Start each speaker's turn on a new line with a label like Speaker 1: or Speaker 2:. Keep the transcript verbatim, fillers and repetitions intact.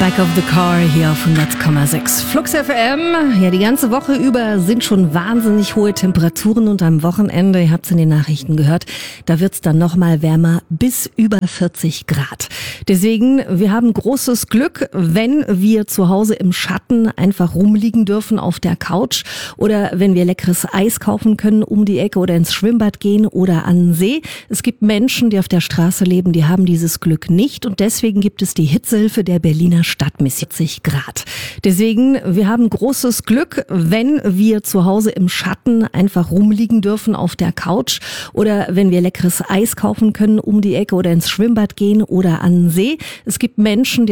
Speaker 1: Back of the Car hier auf hundert Komma sechs Flux F M. Ja, die ganze Woche über sind schon wahnsinnig hohe Temperaturen und am Wochenende, ihr habt es in den Nachrichten gehört, da wird's dann nochmal wärmer bis über vierzig Grad. Deswegen, wir haben großes Glück, wenn wir zu Hause im Schatten einfach rumliegen dürfen auf der Couch oder wenn wir leckeres Eis kaufen können um die Ecke oder ins Schwimmbad gehen oder an den See. Es gibt Menschen, die auf der Straße leben, die haben dieses Glück nicht und deswegen gibt es die Hitzehilfe der Berliner Stadtmission vierzig Grad. Deswegen, wir haben großes Glück, wenn wir zu Hause im Schatten einfach rumliegen dürfen auf der Couch oder wenn wir leckeres Eis kaufen können um die Ecke oder ins Schwimmbad gehen oder an den See. Es gibt Menschen, die